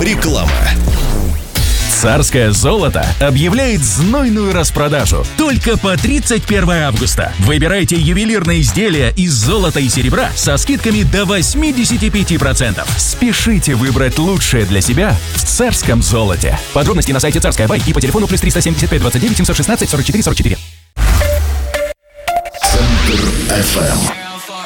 Реклама. Царское золото объявляет знойную распродажу только по 31 августа. Выбирайте ювелирные изделия из золота и серебра со скидками до 85%. Спешите выбрать лучшее для себя в царском золоте. Подробности на сайте Царская Бай и по телефону +375 29 716 44 44. Центр FM.